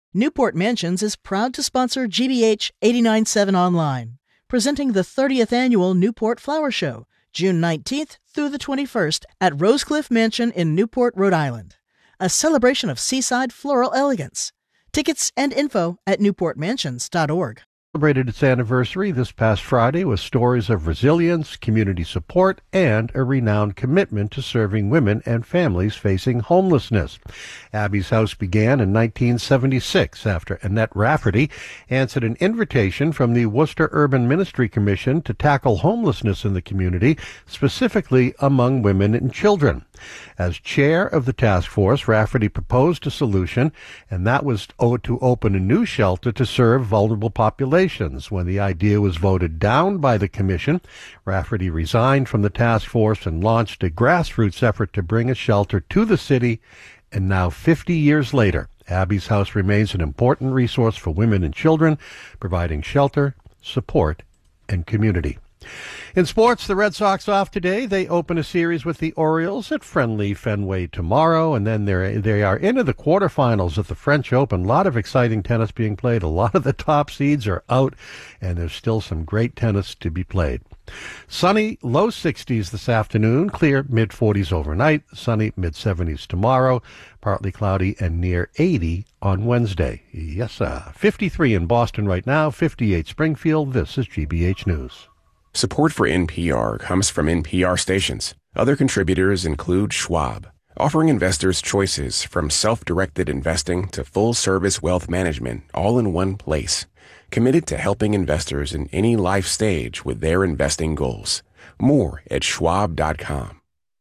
Newport Mansions is proud to sponsor GBH 89.7 Online, presenting the 30th Annual Newport Flower Show, June 19th through the 21st at Rosecliff Mansion in Newport, Rhode Island, a celebration of seaside floral elegance. Tickets and info at newportmansions.org. Celebrated its anniversary this past Friday with stories of resilience, community support, and a renowned commitment to serving women and families facing homelessness. Abby's House began in 1976 after Annette Rafferty answered an invitation from the Worcester Urban Ministry Commission to tackle homelessness in the community, specifically among women and children. As chair of the task force, Rafferty proposed a solution, and that was to open a new shelter to serve vulnerable populations. When the idea was voted down by the commission, Rafferty resigned from the task force and launched a grassroots effort to bring a shelter to the city. And now, 50 years later, Abby's House remains an important resource for women and children, providing shelter, support, and community. In sports, the Red Sox off today. They open a series with the Orioles at friendly Fenway tomorrow, and then they are into the quarterfinals at the French Open. A lot of exciting tennis being played. A lot of the top seeds are out, and there's still some great tennis to be played. Sunny, low 60s this afternoon, clear mid-40s overnight, sunny mid-70s tomorrow, partly cloudy and near 80 on Wednesday. Yes, 53 in Boston right now, 58 Springfield. This is GBH News. Support for NPR comes from NPR stations. Other contributors include Schwab, offering investors choices from self-directed investing to full-service wealth management all in one place. Committed to helping investors in any life stage with their investing goals. More at schwab.com.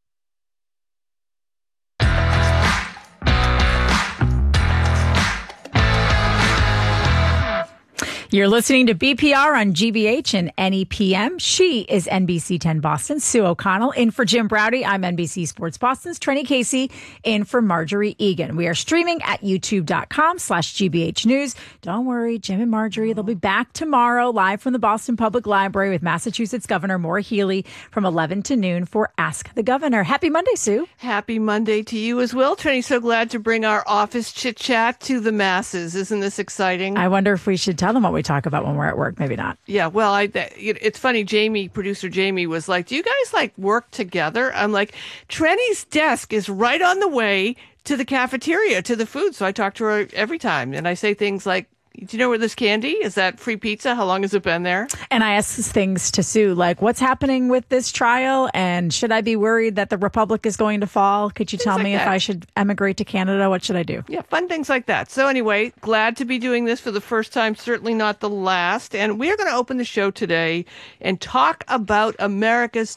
You're listening to BPR on GBH and NEPM. She is NBC 10 Boston, Sue O'Connell. In for Jim Browdy, I'm NBC Sports Boston's Trenny Casey. In for Marjorie Egan. We are streaming at youtube.com/GBH News. Don't worry, Jim and Marjorie, they'll be back tomorrow live from the Boston Public Library with Massachusetts Governor Maura Healey from 11 to noon for Ask the Governor. Happy Monday, Sue. Happy Monday to you as well, Trenny. So glad to bring our office chit-chat to the masses. Isn't this exciting? I wonder if we should tell them what we talk about when we're at work. Maybe not. Yeah, well, it's funny. Producer Jamie was like, do you guys work together? I'm like, Trenny's desk is right on the way to the cafeteria, to the food. So I talk to her every time. And I say things like, do you know where this candy? Is that free pizza? How long has it been there? And I ask things to Sue, like, what's happening with this trial? And should I be worried that the Republic is going to fall? Could you tell me if I should emigrate to Canada? What should I do? Yeah, fun things like that. So anyway, glad to be doing this for the first time, certainly not the last. And we're going to open the show today and talk about America's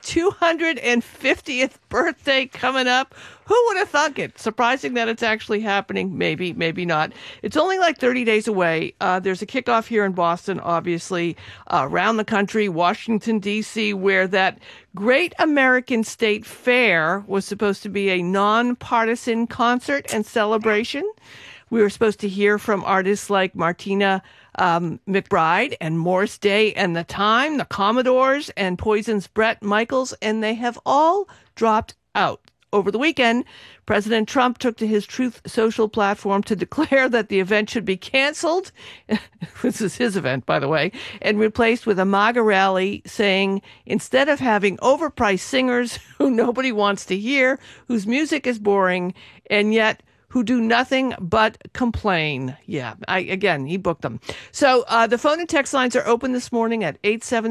250th birthday coming up. Who would have thunk it? Surprising that it's actually happening. Maybe, maybe not. It's only 30 days away. There's a kickoff here in Boston, obviously, around the country, Washington, D.C., where that Great American State Fair was supposed to be a nonpartisan concert and celebration. We were supposed to hear from artists like Martina McBride and Morris Day and The Time, the Commodores, and Poison's Bret Michaels, and they have all dropped out. Over the weekend, President Trump took to his Truth Social platform to declare that the event should be canceled. This is his event, by the way, and replaced with a MAGA rally, saying instead of having overpriced singers who nobody wants to hear, whose music is boring, and yet who do nothing but complain. Yeah, he booked them. So the phone and text lines are open this morning at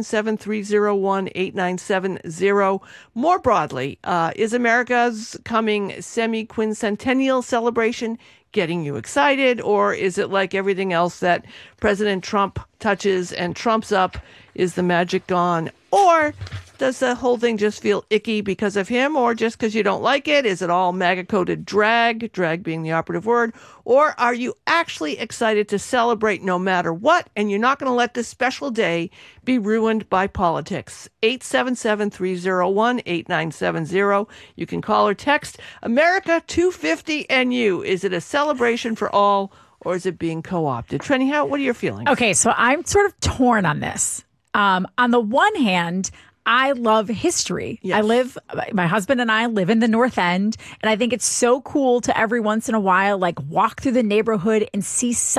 877-301-8970. More broadly, is America's coming semi-quincentennial celebration getting you excited, or is it like everything else that President Trump touches and trumps up? Is the magic gone? Or does the whole thing just feel icky because of him, or just because you don't like it? Is it all MAGA-coded drag being the operative word? Or are you actually excited to celebrate no matter what, and you're not going to let this special day be ruined by politics? 877-301-8970. You can call or text America 250 NU. Is it a celebration for all, or is it being co-opted? Trenny, what are your feelings? Okay, so I'm sort of torn on this. On the one hand, I love history. Yes. My husband and I live in the North End, and I think it's so cool to every once in a while, walk through the neighborhood and see